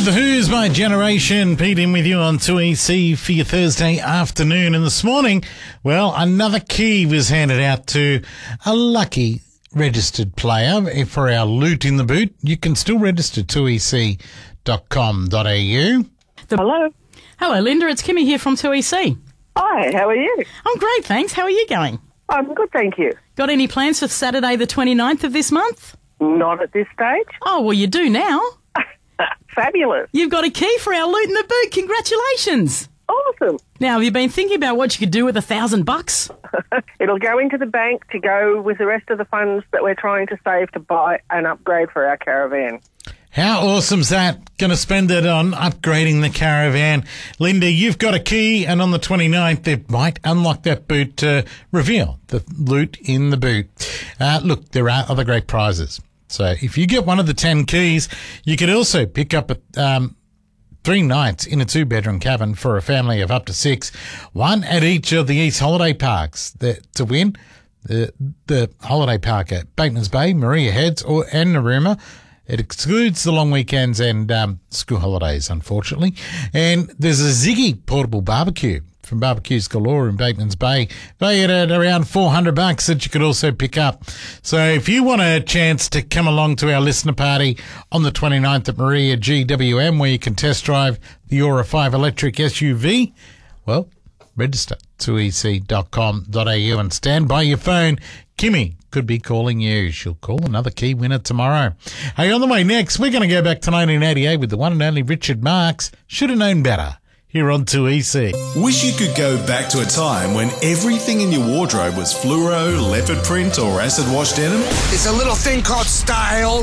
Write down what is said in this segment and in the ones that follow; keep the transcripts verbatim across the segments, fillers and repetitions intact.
with the Who's My Generation. Pete in with you on two E C for your Thursday afternoon. And this morning, well, another key was handed out to a lucky registered player for our Loot in the Boot. You can still register two e c dot com dot a u. Hello. Hello, Linda. It's Kimmy here from two E C. Hi, how are you? I'm great, thanks. How are you going? I'm good, thank you. Got any plans for Saturday the twenty-ninth of this month? Not at this stage. Oh, well, you do now. Fabulous. You've got a key for our Loot in the Boot. Congratulations. Awesome. Now, have you been thinking about what you could do with a thousand bucks? It'll go into the bank to go with the rest of the funds that we're trying to save to buy an upgrade for our caravan. How awesome's that? Going to spend it on upgrading the caravan. Linda, you've got a key, and on the twenty-ninth, it might unlock that boot to reveal the Loot in the Boot. Uh, look, there are other great prizes. So if you get one of the ten keys, you could also pick up a, um, three nights in a two-bedroom cabin for a family of up to six, one at each of the East Holiday Parks. The, to win, the, the holiday park at Batemans Bay, Maria Heads, or and Narooma. It excludes the long weekends and um, school holidays, unfortunately. And there's a Ziggy portable barbecue from Barbecues Galore in Batemans Bay, valued at around four hundred bucks that you could also pick up. So if you want a chance to come along to our listener party on the twenty-ninth at Maria G W M, where you can test drive the Aura five electric S U V, well, register two e c dot com dot a u and stand by your phone. Kimmy could be calling you. She'll call another key winner tomorrow. Hey, on the way next, we're going to go back to nineteen eighty-eight with the one and only Richard Marx. Should have known better. Here on two E C. Wish you could go back to a time when everything in your wardrobe was fluoro, leopard print, or acid wash denim? It's a little thing called style.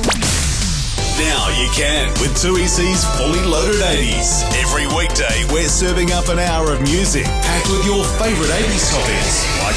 Now you can with two E C's Fully Loaded eighties. Every weekday, we're serving up an hour of music packed with your favourite eighties topics like